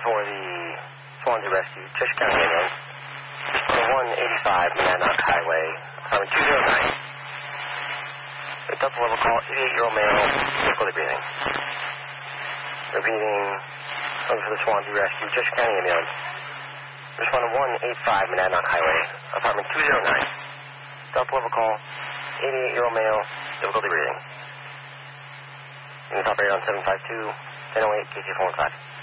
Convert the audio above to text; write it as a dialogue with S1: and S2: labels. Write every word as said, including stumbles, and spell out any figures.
S1: for the Swansea Rescue, Cheshire County Ambulance. one eighty-five Monadnock Highway, apartment two oh nine. A double level call, eighty-eight-year-old male, difficulty breathing. Repeating, looking for the Swansea Rescue, Cheshire County Ambulance. Responding one eighty-five Monadnock Highway, apartment two oh nine. Double level call, eighty-eight-year-old male, difficulty breathing. Unit operator on seven five two, ten oh eight, K C four one five.